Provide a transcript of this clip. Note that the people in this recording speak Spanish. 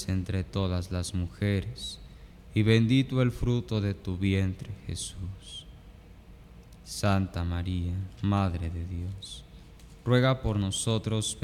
eres entre todas las mujeres, y bendito el fruto de tu vientre, Jesús. Santa María, Madre de Dios, ruega por nosotros